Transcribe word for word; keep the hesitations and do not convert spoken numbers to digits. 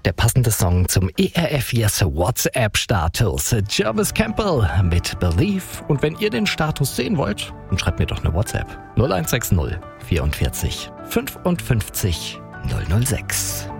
der passende Song zum E R F Yes WhatsApp-Status. Jarvis Campbell mit Believe. Und wenn ihr den Status sehen wollt, dann schreibt mir doch eine WhatsApp. null eins sechs null vierundvierzig fünfundfünfzig null null sechs.